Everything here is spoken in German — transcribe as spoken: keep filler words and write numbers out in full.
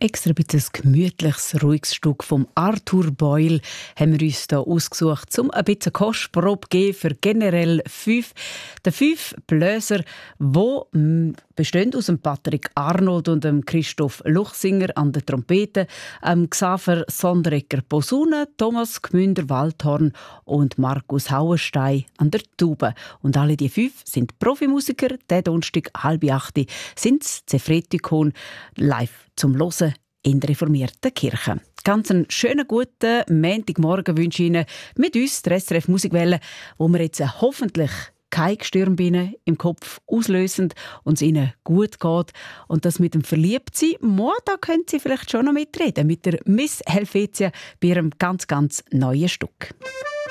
Extra ein bisschen ein gemütliches, ruhiges Stück vom Arthur Boyle haben wir uns hier ausgesucht, um ein bisschen Kostprobe zu geben für generell fünf. Der fünf Bläser, die bestehen aus dem Patrick Arnold und dem Christoph Luchsinger an der Trompete, dem Xaver Sonderegger Posaune, Thomas Gmünder Waldhorn und Markus Hauenstein an der Tube. Und alle die fünf sind Profimusiker. Der Donnerstag, halb acht, sind sie Zefretikon live zum Hören in der reformierten Kirche. Ganz einen schönen, guten Montagmorgen wünsche ich Ihnen mit uns, der S R F Musikwelle, wo wir jetzt hoffentlich keine Gestirnbienen im Kopf auslösen und es Ihnen gut geht. Und das mit dem Verliebtsein, da können Sie vielleicht schon noch mitreden, mit der Miss Helvetia bei ihrem ganz, ganz neuen Stück.